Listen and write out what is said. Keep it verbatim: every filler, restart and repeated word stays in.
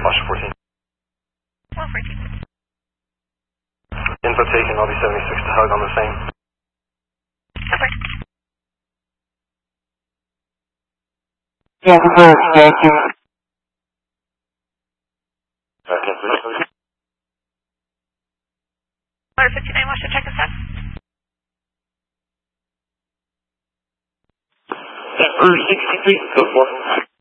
Foster fourteen. one fourteen. Info taken, I'll be seventy-six to hug on the same. Okay. Yeah, good, thank you. Water fifty-nine, watch the check this out. That first sixty feet, so far.